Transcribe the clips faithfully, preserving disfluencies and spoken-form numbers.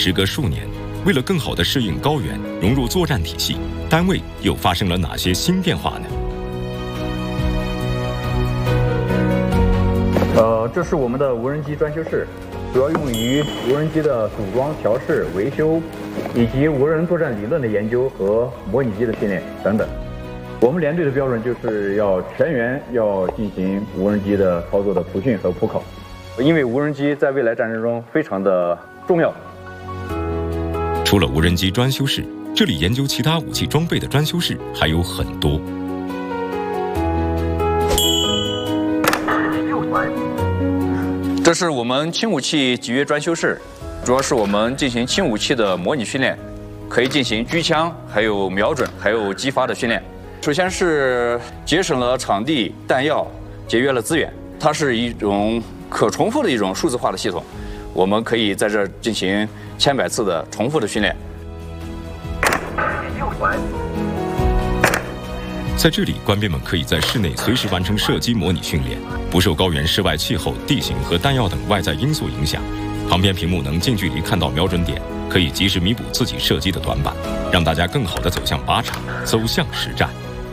时隔数年，为了更好地适应高原，融入作战体系，单位又发生了哪些新变化呢？ 呃，这是我们的无人机专修室，主要用于无人机的组装、调试、维修，以及无人作战理论的研究和模拟机的训练等等。我们连队的标准就是要全员要进行无人机的操作的培训和普考，因为无人机在未来战争中非常的重要。 除了无人机专修室，这里研究其他武器装备的专修室还有很多。 这是我们轻武器集约专修室，主要是我们进行轻武器的模拟训练，可以进行狙枪、还有瞄准、还有击发的训练。首先是节省了场地、弹药，节约了资源。它是一种可重复的一种数字化的系统，我们可以在这进行千百次的重复的训练。 在这里，官兵们可以在室内随时完成射击模拟训练，不受高原室外气候、地形和弹药等外在因素影响。旁边屏幕能近距离看到瞄准点，可以及时弥补自己射击的短板，让大家更好地走向靶场，走向实战。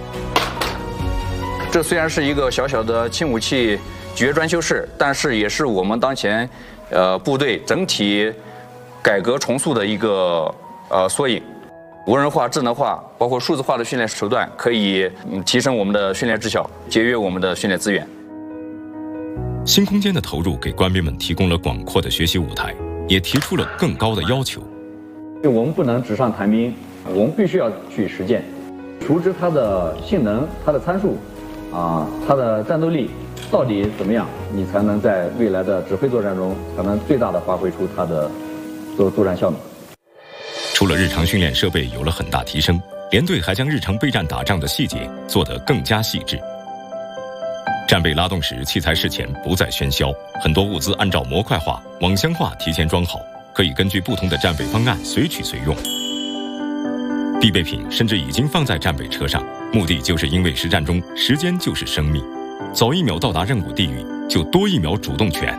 这虽然是一个小小的轻武器集约专修室，但是也是我们当前呃部队整体改革重塑的一个呃缩影。无人化、智能化，包括数字化的训练手段，可以嗯提升我们的训练质效，节约我们的训练资源。 新空间的投入给官兵们提供了广阔的学习舞台，也提出了更高的要求。 我们不能纸上谈兵，我们必须要去实践，熟知它的性能、它的参数，啊，它的战斗力到底怎么样，你才能在未来的指挥作战中，才能最大的发挥出它的作作战效能。 除了日常训练设备有了很大提升，连队还将日常备战打仗的细节做得更加细致。战备拉动时，器材事前不再喧嚣，很多物资按照模块化、网箱化提前装好，可以根据不同的战备方案随取随用。必备品甚至已经放在战备车上，目的就是因为实战中时间就是生命，早一秒到达任务地域，就多一秒主动权。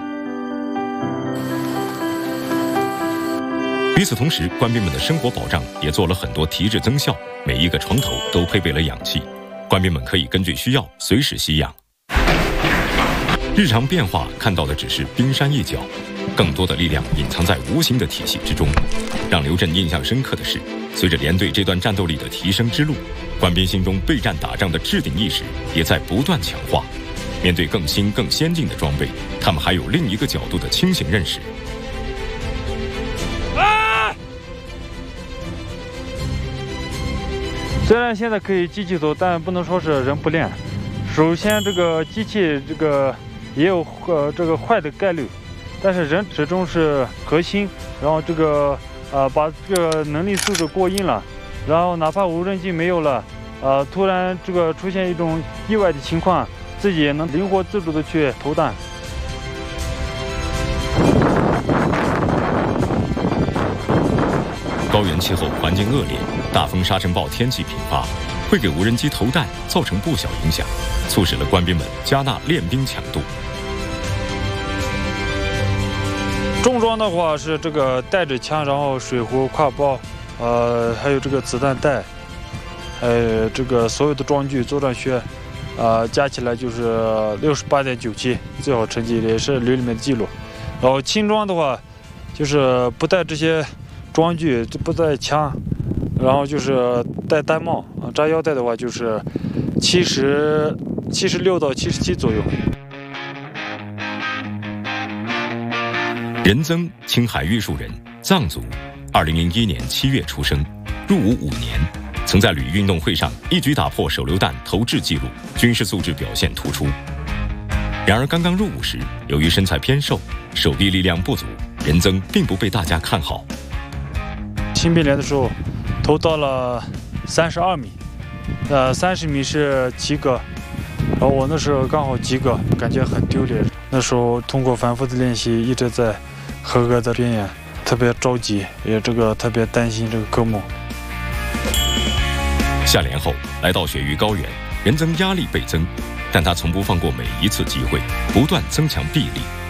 与此同时，官兵们的生活保障也做了很多提质增效，每一个床头都配备了氧气，官兵们可以根据需要随时吸氧。日常变化看到的只是冰山一角，更多的力量隐藏在无形的体系之中。让刘震印象深刻的是，随着连队这段战斗力的提升之路，官兵心中备战打仗的制定意识也在不断强化。面对更新更先进的装备，他们还有另一个角度的清醒认识。 虽然现在可以机器走，但不能说是人不练。首先，这个机器这个也有呃这个坏的概率，但是人始终是核心。然后这个呃把这个能力素质过硬了，然后哪怕无人机没有了，呃突然这个出现一种意外的情况，自己也能灵活自主的去投弹。 高原气候环境恶劣，大风沙尘暴天气频发，会给无人机投弹造成不小影响，促使了官兵们加大练兵强度。 重装的话是这个带着枪，然后水壶、挎包，呃，还有这个子弹袋，还有这个所有的装具、作战靴，呃，加起来就是六十八点九七，最好成绩也是旅里面的记录。然后轻装的话，就是不带这些装具，不带枪，然后就是戴单帽啊，扎腰带的话就是七十七十六到七十七左右。 任增，青海玉树人，藏族，二零零一年七月出生，入伍五年，曾在旅运动会上一举打破手榴弹投掷纪录，军事素质表现突出。然而刚刚入伍时，由于身材偏瘦，手臂力量不足，任增并不被大家看好。 新兵连的时候，投到了三十二米，呃，三十米是及格，然后我那时候刚好及格，感觉很丢脸。那时候通过反复的练习，一直在合格的边缘，特别着急，也这个特别担心这个科目。 下连后来到雪域高原，任增压力倍增，但他从不放过每一次机会，不断增强臂力。